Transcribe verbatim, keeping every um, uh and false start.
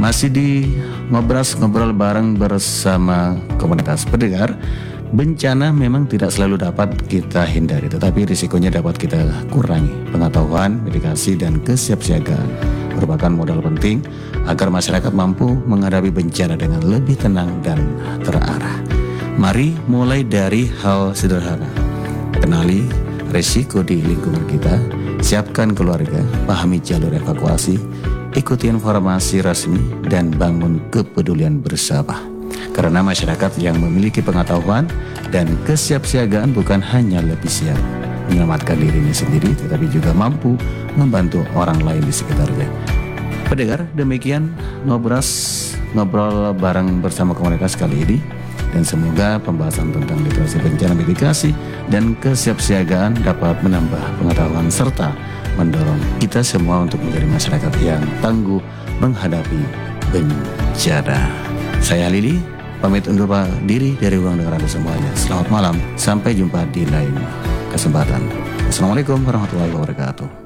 Masih di Ngobras, ngobrol bareng bersama komunitas pendengar. Bencana memang tidak selalu dapat kita hindari, tetapi risikonya dapat kita kurangi. Pengetahuan, mitigasi, dan kesiapsiagaan merupakan modal penting agar masyarakat mampu menghadapi bencana dengan lebih tenang dan terarah. Mari mulai dari hal sederhana. Kenali risiko di lingkungan kita, siapkan keluarga, pahami jalur evakuasi, ikuti informasi resmi, dan bangun kepedulian bersama. Karena masyarakat yang memiliki pengetahuan dan kesiapsiagaan bukan hanya lebih siap menyelamatkan dirinya sendiri, tetapi juga mampu membantu orang lain di sekitarnya. Pendengar, demikian Ngobras, ngobrol bareng bersama komunitas kali ini. Dan semoga pembahasan tentang literasi bencana, mitigasi, dan kesiapsiagaan dapat menambah pengetahuan serta mendorong kita semua untuk menjadi masyarakat yang tangguh menghadapi bencana. Saya Lili, pamit undur diri dari ruang dengar Anda semuanya. Selamat malam, sampai jumpa di lain kesempatan. Assalamualaikum warahmatullahi wabarakatuh.